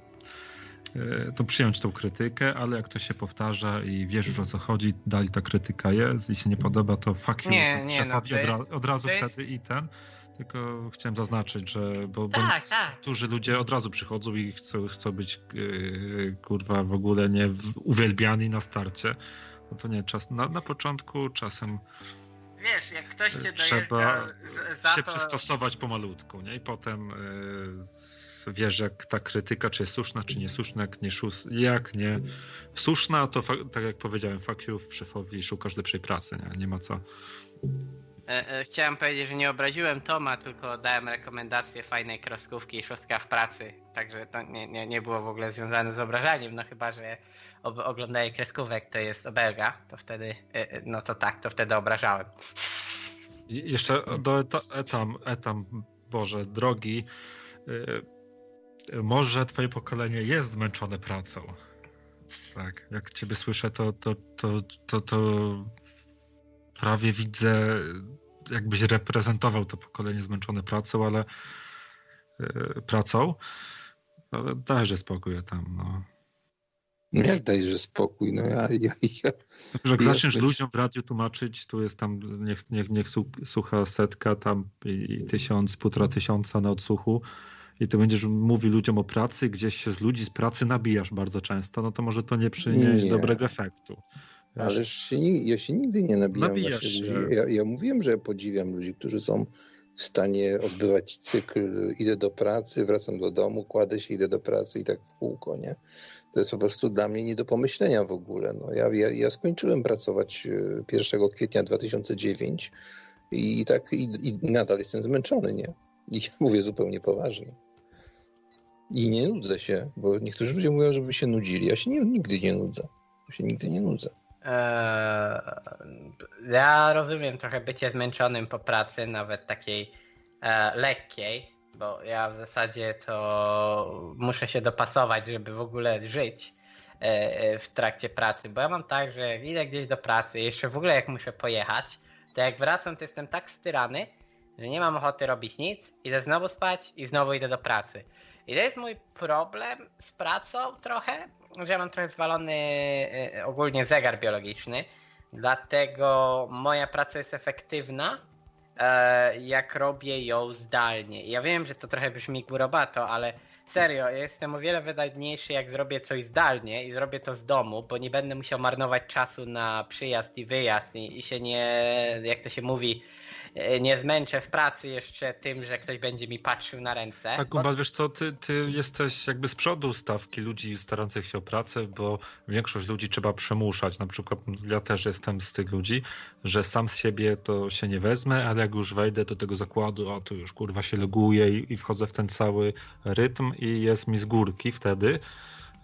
D: to przyjąć tą krytykę, ale jak to się powtarza i wiesz już o co chodzi, dalej ta krytyka jest i się nie podoba, to fuck you,
E: nie, nie,
D: szefowi
E: no,
D: od, ra-
E: jest,
D: od razu
E: jest...
D: wtedy i ten. Tylko chciałem zaznaczyć, że bo,
E: tak,
D: bo
E: tak.
D: niektórzy ludzie od razu przychodzą i chcą, chcą być yy, kurwa w ogóle nie w, uwielbiani na starcie. No to nie, czas na, na początku czasem
E: wiesz, jak ktoś cię
D: trzeba
E: za
D: się
E: to...
D: przystosować pomalutku, nie? I potem yy, wiesz, jak ta krytyka, czy jest słuszna, czy niesłuszna, jak nie, szus- jak nie słuszna, to fa- tak jak powiedziałem, fuck you, szefowi szukasz lepszej pracy, nie? Nie ma co.
E: Chciałem powiedzieć, że nie obraziłem Toma, tylko dałem rekomendację fajnej kreskówki i szóstka w pracy. Także to nie, nie, nie było w ogóle związane z obrażaniem, no chyba, że ob- oglądaję kreskówek, to jest obelga, to wtedy, no to tak, to wtedy obrażałem.
D: I jeszcze do eta- etam, etam, Boże, drogi, yy, może twoje pokolenie jest zmęczone pracą. Tak, jak ciebie słyszę, to, to, to, to, to prawie widzę, jakbyś reprezentował to pokolenie zmęczone pracą, ale yy, pracą, ale dajże spokój tam, no.
C: Jak dajże spokój, no ja... ja, ja
D: że jak
C: ja
D: zaczniesz
C: myśl...
D: ludziom w radiu tłumaczyć, tu jest tam, niech, niech, niech słucha setka tam i, i tysiąc, półtora tysiąca na odsłuchu i ty będziesz mówił ludziom o pracy, gdzieś się z ludzi z pracy nabijasz bardzo często, no to może to nie przynieść nie. dobrego efektu.
C: Ależ się, ja się nigdy nie nabijam.
D: Nabijasz się.
C: Ja, ja mówiłem, że ja podziwiam ludzi, którzy są w stanie odbywać cykl, idę do pracy, wracam do domu, kładę się, idę do pracy i tak w kółko, nie? To jest po prostu dla mnie nie do pomyślenia w ogóle. No, ja, ja, ja skończyłem pracować pierwszego kwietnia dwa tysiące dziewiątego i tak i, i nadal jestem zmęczony, nie? I mówię zupełnie poważnie. I nie nudzę się, bo niektórzy ludzie mówią, żeby się nudzili. Ja się nie, nigdy nie nudzę. Ja się nigdy nie nudzę.
E: Eee, ja rozumiem trochę bycie zmęczonym po pracy, nawet takiej e, lekkiej, bo ja w zasadzie to muszę się dopasować, żeby w ogóle żyć e, w trakcie pracy, bo ja mam tak, że jak idę gdzieś do pracy, jeszcze w ogóle jak muszę pojechać, to jak wracam, to jestem tak styrany, że nie mam ochoty robić nic, idę znowu spać i znowu idę do pracy. I to jest mój problem z pracą trochę, że ja mam trochę zwalony y, ogólnie zegar biologiczny, dlatego moja praca jest efektywna, y, jak robię ją zdalnie. I ja wiem, że to trochę brzmi górobato, ale serio, ja jestem o wiele wydajniejszy, jak zrobię coś zdalnie i zrobię to z domu, bo nie będę musiał marnować czasu na przyjazd i wyjazd i, i się nie, jak to się mówi, nie zmęczę w pracy jeszcze tym, że ktoś będzie mi patrzył na ręce.
D: Tak, Gumbal, bo... wiesz co, ty, ty jesteś jakby z przodu stawki ludzi starających się o pracę, bo większość ludzi trzeba przemuszać. Na przykład ja też jestem z tych ludzi, że sam z siebie to się nie wezmę, ale jak już wejdę do tego zakładu, a to już kurwa się loguję i, i wchodzę w ten cały rytm i jest mi z górki wtedy.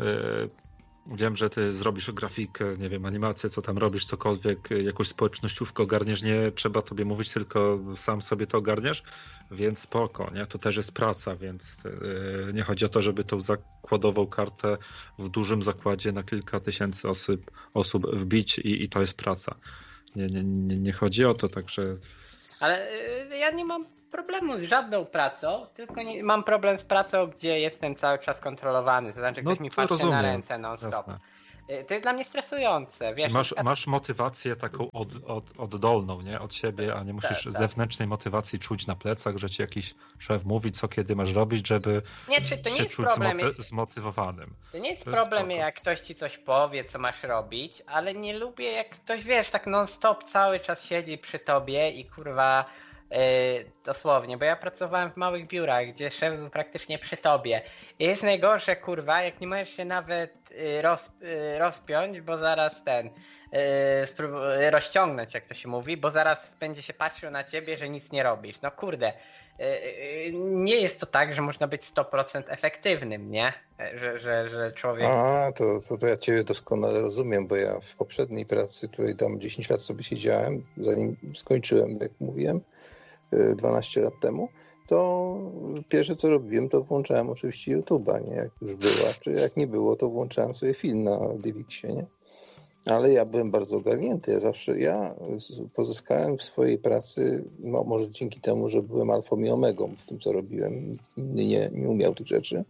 D: Wiem, że ty zrobisz grafikę, nie wiem, animację, co tam robisz, cokolwiek, jakąś społecznościówkę ogarniesz, nie trzeba tobie mówić, tylko sam sobie to ogarniasz, więc spoko, nie? To też jest praca, więc yy, nie chodzi o to, żeby tą zakładową kartę w dużym zakładzie na kilka tysięcy osób, osób wbić i, i to jest praca. Nie, nie, nie, nie chodzi o to, także...
E: Ale yy, ja nie mam problemu z żadną pracą, tylko nie, mam problem z pracą, gdzie jestem cały czas kontrolowany, to znaczy ktoś
D: no,
E: mi patrzy
D: rozumiem.
E: na ręce non-stop. To jest dla mnie stresujące, wiesz.
D: Masz, masz motywację taką od, od, oddolną, nie? Od siebie, a nie musisz
E: tak, tak.
D: zewnętrznej motywacji czuć na plecach, że ci jakiś szef mówi, co kiedy masz robić, żeby
E: nie, czy to nie
D: się
E: jest
D: czuć
E: problem,
D: zmoty- zmotywowanym.
E: To nie jest
D: to jest
E: problem,
D: spoko.
E: jak ktoś ci coś powie, co masz robić, ale nie lubię, jak ktoś, wiesz, tak non-stop cały czas siedzi przy tobie i kurwa... Yy, dosłownie, bo ja pracowałem w małych biurach, gdzie szef był praktycznie przy tobie. I jest najgorsze, kurwa, jak nie możesz się nawet yy, roz, yy, rozpiąć, bo zaraz ten yy, sprób- rozciągnąć, jak to się mówi, bo zaraz będzie się patrzył na ciebie, że nic nie robisz. No kurde, yy, yy, nie jest to tak, że można być sto procent efektywnym, nie? Że, że, że człowiek...
C: A, to, to, to ja ciebie doskonale rozumiem, bo ja w poprzedniej pracy, której tam dziesięć lat sobie siedziałem, zanim skończyłem, jak mówiłem, dwanaście lat temu, to pierwsze co robiłem, to włączałem oczywiście YouTube'a, nie? Jak już była, czy jak nie było, to włączałem sobie film na Divixie, nie? Ale ja byłem bardzo ogarnięty. Ja zawsze, ja pozyskałem w swojej pracy, no może dzięki temu, że byłem alfą i omegą w tym, co robiłem, nikt inny nie, nie umiał tych rzeczy,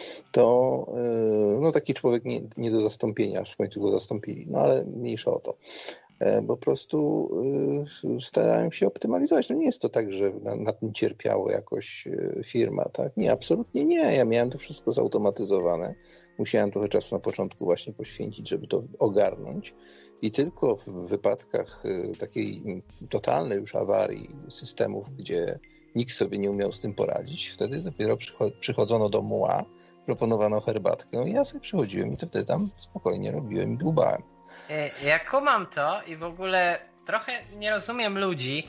C: to no taki człowiek nie, nie do zastąpienia, aż w końcu go zastąpili. No ale mniejsza o to. Po prostu starałem się optymalizować. No nie jest to tak, że na, na tym cierpiała jakoś firma, tak? Nie, absolutnie nie. Ja miałem to wszystko zautomatyzowane. Musiałem trochę czasu na początku właśnie poświęcić, żeby to ogarnąć. I tylko w wypadkach takiej totalnej już awarii systemów, gdzie nikt sobie nie umiał z tym poradzić, wtedy dopiero przychodzono do muła, proponowano herbatkę i ja sobie przychodziłem i to wtedy tam spokojnie robiłem i dłubałem.
E: Ja kumam to i w ogóle trochę nie rozumiem ludzi,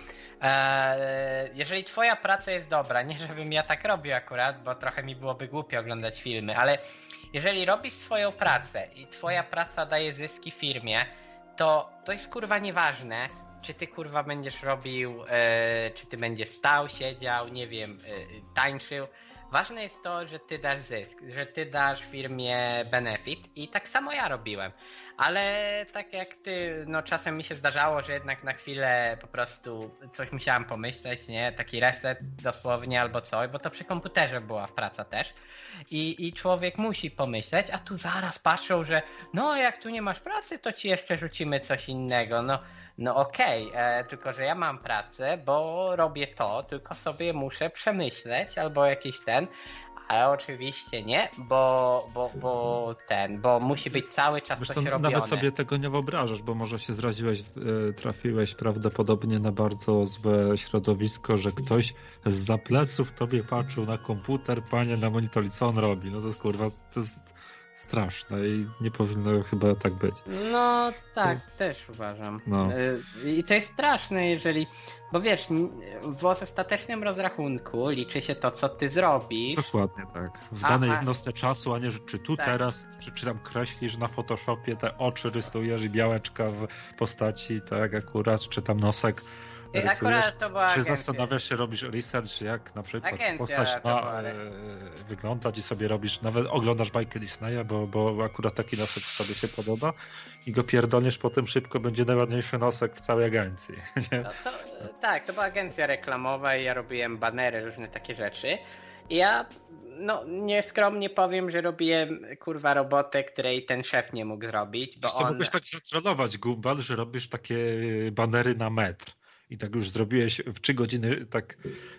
E: jeżeli twoja praca jest dobra, nie żebym ja tak robił akurat, bo trochę mi byłoby głupio oglądać filmy, ale jeżeli robisz swoją pracę i twoja praca daje zyski firmie, to to jest kurwa nieważne, czy ty kurwa będziesz robił, czy ty będziesz stał, siedział, nie wiem, tańczył. Ważne jest to, że ty dasz zysk, że ty dasz firmie benefit i tak samo ja robiłem. Ale tak jak ty, no czasem mi się zdarzało, że jednak na chwilę po prostu coś musiałem pomyśleć, nie? Taki reset dosłownie albo coś, bo to przy komputerze była praca też. I, i człowiek musi pomyśleć, a tu zaraz patrzą, że no jak tu nie masz pracy, to ci jeszcze rzucimy coś innego. No, no okej, okay, tylko że ja mam pracę, bo robię to, tylko sobie muszę przemyśleć albo jakiś ten, ale oczywiście nie, bo, bo, bo ten, bo musi być cały czas
D: Wiesz,
E: coś
D: to
E: robione.
D: Nawet sobie tego nie wyobrażasz, bo może się zraziłeś, trafiłeś prawdopodobnie na bardzo złe środowisko, że ktoś zza pleców tobie patrzył na komputer, panie na monitor, co on robi. No to kurwa, to jest straszne i nie powinno chyba tak być.
E: No tak, to... też uważam.
D: No.
E: I to jest straszne, jeżeli... Bo wiesz, w ostatecznym rozrachunku liczy się to, co ty zrobisz.
D: Dokładnie tak. W
E: a,
D: danej
E: a...
D: jednostce czasu, a nie, że czy tu tak. teraz, czy, czy tam kreślisz na Photoshopie te oczy, rysujesz i białeczka w postaci, tak akurat, czy tam nosek rysujesz.
E: Akurat to była
D: czy
E: agencja.
D: Zastanawiasz się, robisz research, jak na przykład
E: agencja
D: postać ma
E: była,
D: e, wyglądać i sobie robisz, nawet oglądasz bajkę Disneya, bo, bo akurat taki nosek sobie się podoba i go pierdolniesz, potem szybko będzie najładniejszy nosek w całej agencji. Nie?
E: No to, tak, to była agencja reklamowa i ja robiłem banery, różne takie rzeczy. I ja, no nieskromnie powiem, że robiłem kurwa robotę, której ten szef nie mógł zrobić, bo
D: Wiesz,
E: on...
D: Mógłbyś tak zatrollować Gumball, że robisz takie banery na metr. I tak już zrobiłeś w trzy godziny tak,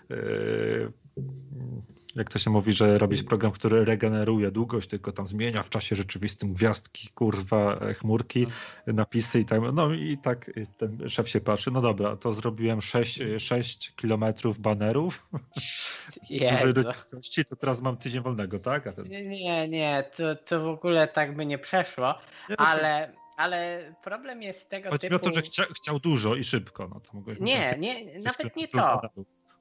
D: yy, jak to się mówi, że robisz program, który regeneruje długość, tylko tam zmienia w czasie rzeczywistym gwiazdki, kurwa, chmurki, napisy i tak. No i tak ten szef się patrzy, no dobra, to zrobiłem sześć kilometrów banerów. Dużej to teraz mam tydzień wolnego, tak? A ten...
E: Nie, nie, to, to w ogóle tak by nie przeszło, nie, to... ale... Ale problem jest tego
D: Chodzi
E: typu...
D: Chodzi o to, że chcia, chciał dużo i szybko. No to
E: nie, nie, nawet nie to.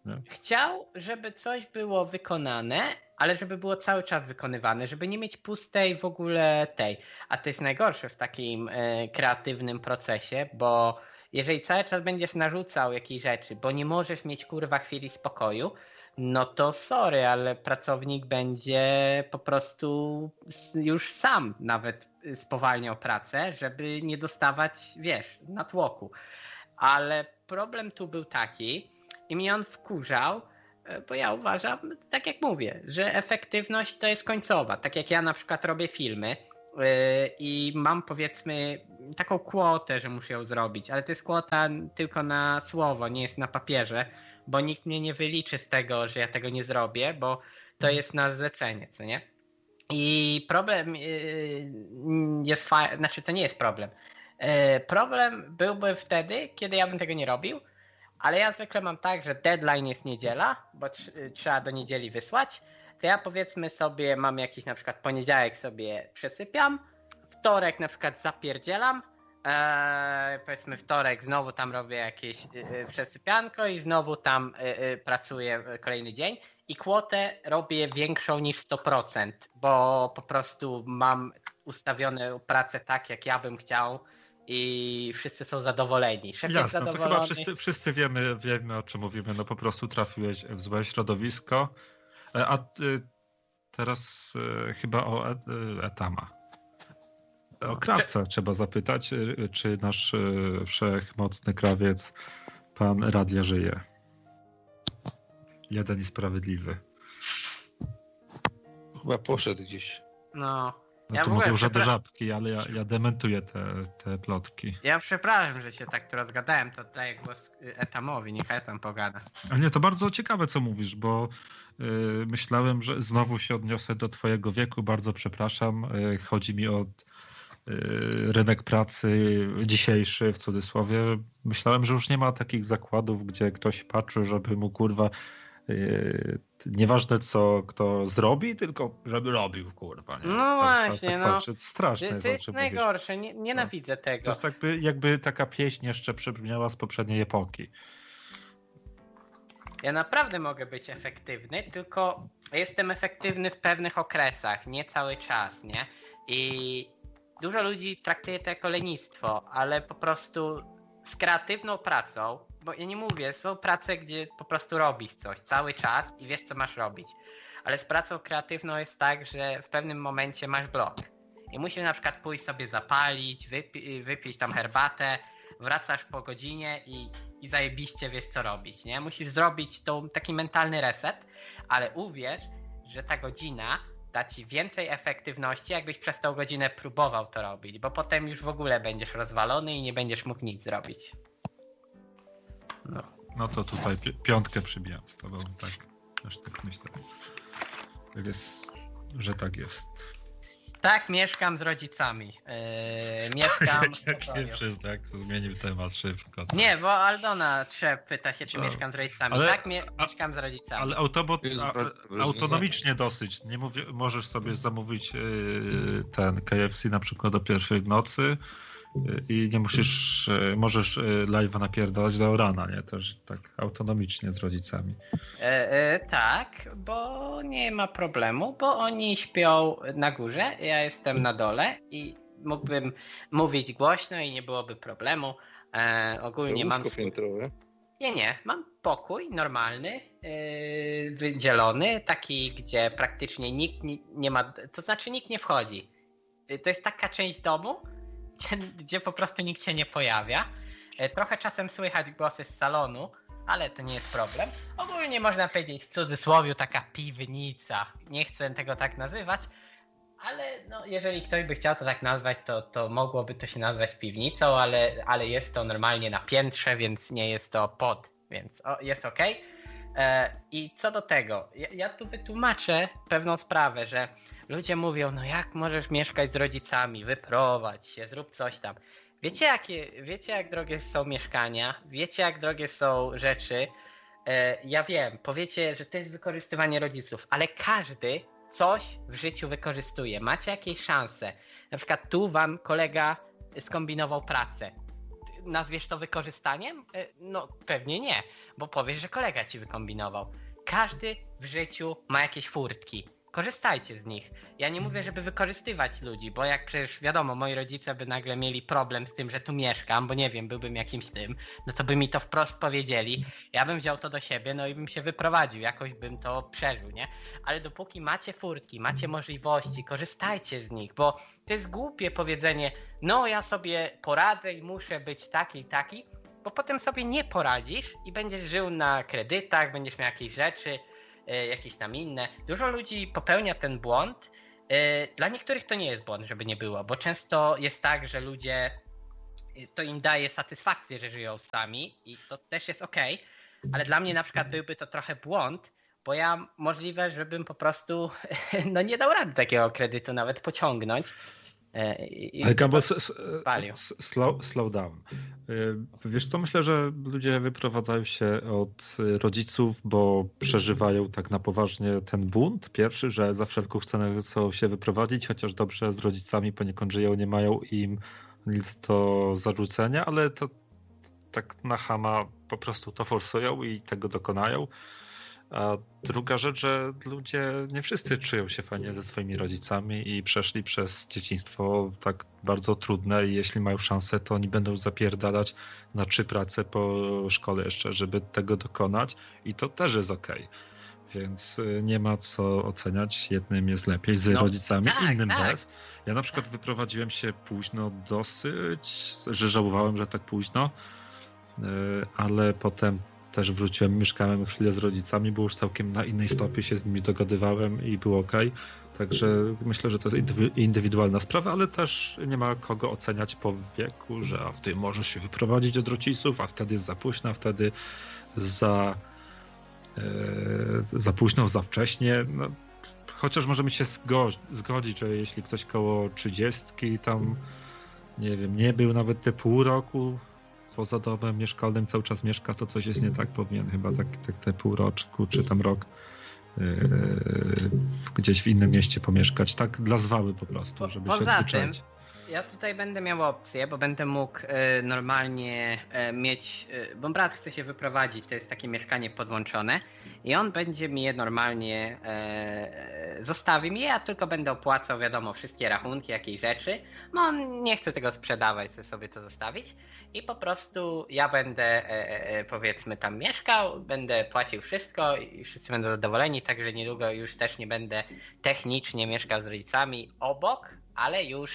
D: Nie?
E: Chciał, żeby coś było wykonane, ale żeby było cały czas wykonywane, żeby nie mieć pustej w ogóle tej. A to jest najgorsze w takim e, kreatywnym procesie, bo jeżeli cały czas będziesz narzucał jakieś rzeczy, bo nie możesz mieć kurwa chwili spokoju, no to sorry, ale pracownik będzie po prostu już sam nawet spowalniał pracę, żeby nie dostawać, wiesz, natłoku. Ale problem tu był taki i mnie on wkurzał, bo ja uważam, tak jak mówię, że efektywność to jest końcowa. Tak jak ja na przykład robię filmy yy, i mam powiedzmy taką kwotę, że muszę ją zrobić, ale to jest kwota tylko na słowo, nie jest na papierze, bo nikt mnie nie wyliczy z tego, że ja tego nie zrobię, bo to jest na zlecenie, co nie? I problem yy, jest fajny, znaczy to nie jest problem. Yy, problem byłby wtedy, kiedy ja bym tego nie robił, ale ja zwykle mam tak, że deadline jest niedziela, bo tr- trzeba do niedzieli wysłać, to ja powiedzmy sobie mam jakiś na przykład poniedziałek sobie przesypiam, wtorek na przykład zapierdzielam, eee, powiedzmy wtorek znowu tam robię jakieś yy, przesypianko i znowu tam yy, pracuję kolejny dzień i kwotę robię większą niż sto procent, bo po prostu mam ustawione pracę tak jak ja bym chciał i wszyscy są zadowoleni. Szef jest
D: Jasne, to
E: zadowolony.
D: chyba wszyscy, wszyscy wiemy, wiemy, o czym mówimy. No po prostu trafiłeś w złe środowisko. E, A ty, teraz e, chyba o et, Etama. O krawca trzeba zapytać, e, czy nasz e, wszechmocny krawiec, pan Radia, żyje. Jeden i sprawiedliwy.
C: Chyba poszedł gdzieś.
E: No.
D: No
E: Ja
D: to
E: w ogóle
D: mówią, że do
E: przepra-
D: żabki, ale ja, ja dementuję te, te plotki.
E: Ja przepraszam, że się tak tu rozgadałem, to daję głos Etamowi, niech Etam pogada.
D: A nie, to bardzo ciekawe, co mówisz, bo y, myślałem, że znowu się odniosę do twojego wieku. Bardzo przepraszam. Y, chodzi mi o y, rynek pracy dzisiejszy, w cudzysłowie. Myślałem, że już nie ma takich zakładów, gdzie ktoś patrzy, żeby mu kurwa y, nieważne co kto zrobi, tylko żeby robił, kurwa. Nie?
E: No
D: Cały czas
E: właśnie,
D: tak
E: no.
D: patrzy. Straszne
E: To,
D: jest,
E: to
D: o
E: jest
D: czym mówisz.
E: najgorsze, nie, nienawidzę
D: To
E: tego.
D: jest jakby, jakby taka pieśń jeszcze przebrzmiała z poprzedniej epoki.
E: Ja naprawdę mogę być efektywny, tylko jestem efektywny w pewnych okresach, nie cały czas, nie? I dużo ludzi traktuje to jako lenistwo, ale po prostu z kreatywną pracą, bo ja nie mówię, są prace, gdzie po prostu robisz coś cały czas i wiesz, co masz robić. Ale z pracą kreatywną jest tak, że w pewnym momencie masz blok. I musisz na przykład pójść sobie zapalić, wypi- wypić tam herbatę, wracasz po godzinie i, i zajebiście wiesz, co robić, nie? Musisz zrobić tą, taki mentalny reset, ale uwierz, że ta godzina da ci więcej efektywności, jakbyś przez tą godzinę próbował to robić, bo potem już w ogóle będziesz rozwalony i nie będziesz mógł nic zrobić. No.
D: No to tutaj pi- piątkę przybijam z tobą, tak. Też tak myślę. Tak jest, że tak jest.
E: Tak, mieszkam z rodzicami. Yy, mieszkam w
D: Jaki
E: pokoju.
D: przyznak, to zmienił temat szybko.
E: Nie, bo Aldona Trzep pyta się, czy
D: O.
E: mieszkam z rodzicami.
D: Ale-
E: tak, mie-
D: a-
E: mieszkam z rodzicami.
D: Ale autobot,
C: Jest
D: a,
C: bardzo dobre
D: autonomicznie dosyć. Nie mówię, możesz sobie zamówić yy, ten K F C na przykład o pierwszej w nocy yy, i nie musisz, yy, możesz yy, live'a napierdalać do rana, nie? Też tak autonomicznie z rodzicami.
E: E, e, tak, bo nie ma problemu, bo oni śpią na górze, ja jestem na dole i mógłbym mówić głośno i nie byłoby problemu. E,
C: To
E: ogólnie mam...
C: łóżko piętrowe.
E: Nie, nie, mam pokój normalny, yy, wydzielony, taki, gdzie praktycznie nikt nie, nie ma, to znaczy nikt nie wchodzi. Yy, To jest taka część domu, gdzie, gdzie po prostu nikt się nie pojawia. Yy, Trochę czasem słychać głosy z salonu, ale to nie jest problem. Ogólnie można powiedzieć w cudzysłowie taka piwnica. Nie chcę tego tak nazywać, ale no, jeżeli ktoś by chciał to tak nazwać, to, to mogłoby to się nazwać piwnicą, ale, ale jest to normalnie na piętrze, więc nie jest to pod, więc o, jest ok. E, I co do tego, ja, ja tu wytłumaczę pewną sprawę, że ludzie mówią, no jak możesz mieszkać z rodzicami, wyprowadź się, zrób coś tam. Wiecie, jakie, wiecie jak drogie są mieszkania, wiecie jak drogie są rzeczy. E, ja wiem, powiecie, że to jest wykorzystywanie rodziców, ale każdy coś w życiu wykorzystuje. Macie jakieś szanse. Na przykład tu wam kolega skombinował pracę. nazwiesz to wykorzystaniem? No pewnie nie, bo powiesz, że kolega ci wykombinował. Każdy w życiu ma jakieś furtki. Korzystajcie z nich. Ja nie mówię, żeby wykorzystywać ludzi, bo jak przecież wiadomo, moi rodzice by nagle mieli problem z tym, że tu mieszkam, bo nie wiem, byłbym jakimś tym, no to by mi to wprost powiedzieli. Ja bym wziął to do siebie, no i bym się wyprowadził, jakoś bym to przeżył, nie? Ale dopóki macie furtki, macie możliwości, korzystajcie z nich, bo to jest głupie powiedzenie, no ja sobie poradzę i muszę być taki i taki, bo potem sobie nie poradzisz i będziesz żył na kredytach, będziesz miał jakieś rzeczy, jakieś tam inne. Dużo ludzi popełnia ten błąd. Dla niektórych to nie jest błąd, żeby nie było, bo często jest tak, że ludzie, to im daje satysfakcję, że żyją sami i to też jest okej, ale dla mnie na przykład byłby to trochę błąd, bo ja możliwe, żebym po prostu no nie dał rady takiego kredytu nawet pociągnąć. I
D: Ale Gabo, slow, slow down. Wiesz co, myślę, że ludzie wyprowadzają się od rodziców, bo przeżywają tak na poważnie ten bunt pierwszy, że za wszelką cenę chcą się wyprowadzić, chociaż dobrze z rodzicami poniekąd żyją, nie mają im nic do zarzucenia, ale to tak na chama po prostu to forsują i tego dokonają. A druga rzecz, że ludzie nie wszyscy czują się fajnie ze swoimi rodzicami i przeszli przez dzieciństwo tak bardzo trudne i jeśli mają szansę, to oni będą zapierdalać na trzy prace po szkole jeszcze, żeby tego dokonać i to też jest okej. Więc nie ma co oceniać. Jednym jest lepiej z no, rodzicami, tak, innym tak. bez. Ja na przykład wyprowadziłem się późno dosyć, że żałowałem, że tak późno, ale potem też wróciłem, mieszkałem chwilę z rodzicami, bo już całkiem na innej stopie się z nimi dogadywałem i było okej. Także myślę, że to jest indywidualna sprawa, ale też nie ma kogo oceniać po wieku, że a wtedy możesz się wyprowadzić od rodziców, a wtedy jest za późno, a wtedy za, e, za późno, za wcześnie. No, chociaż możemy się zgo- zgodzić, że jeśli ktoś koło trzydziestki tam, nie wiem, nie był nawet te pół roku poza domem mieszkalnym, cały czas mieszka, to coś jest nie tak, powinien chyba tak, tak te pół roczku, czy tam rok yy, gdzieś w innym mieście pomieszkać, tak dla zwały po prostu, żeby po, się odzwyczaić. Tym,
E: ja tutaj będę miał opcję, bo będę mógł y, normalnie y, mieć, y, bo brat chce się wyprowadzić, to jest takie mieszkanie podłączone i on będzie mi je normalnie y, zostawi mi, ja tylko będę opłacał, wiadomo, wszystkie rachunki, jakieś rzeczy, no on nie chce tego sprzedawać, chce sobie to zostawić. I po prostu ja będę e, e, powiedzmy tam mieszkał, będę płacił wszystko i wszyscy będą zadowoleni, także niedługo już też nie będę technicznie mieszkał z rodzicami obok, ale już